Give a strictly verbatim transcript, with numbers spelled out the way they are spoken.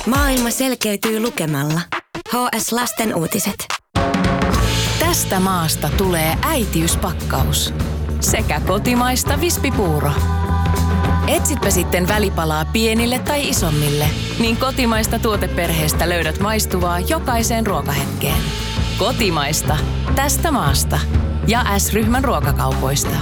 Maailma selkeytyy lukemalla. H S Lasten uutiset. Tästä maasta tulee äitiyspakkaus. Sekä kotimaista vispipuuro. Etsitpä sitten välipalaa pienille tai isommille, niin kotimaista tuoteperheestä löydät maistuvaa jokaiseen ruokahetkeen. Kotimaista. Tästä maasta. Ja S-ryhmän ruokakaupoista.